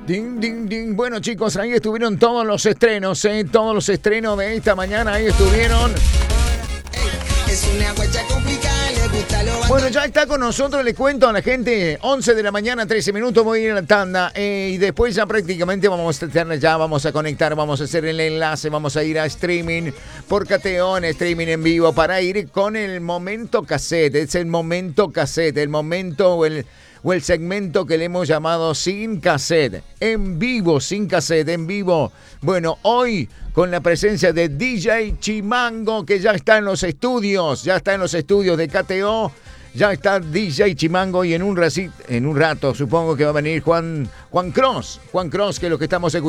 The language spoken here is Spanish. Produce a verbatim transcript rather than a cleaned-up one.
Ding, ding, ding. Bueno, chicos, ahí estuvieron todos los estrenos, ¿eh? Todos los estrenos de esta mañana, ahí estuvieron. Es una guacha complicada, le gusta lo Bueno, ya está con nosotros, le cuento a la gente, once de la mañana, trece minutos, voy a ir a la tanda eh, y después ya prácticamente vamos a estar, ya vamos a conectar, vamos a hacer el enlace, vamos a ir a streaming por Cateo, en streaming en vivo, para ir con el momento cassette, es el momento cassette, el momento o el... o el segmento que le hemos llamado Sin Cassette, en vivo, Sin Cassette, en vivo. Bueno, hoy con la presencia de D J Chimango, que ya está en los estudios, ya está en los estudios de K T O, ya está D J Chimango y en un, raci- en un rato supongo que va a venir Juan, Juan Cross, Juan Cross, que es lo que estamos escuchando.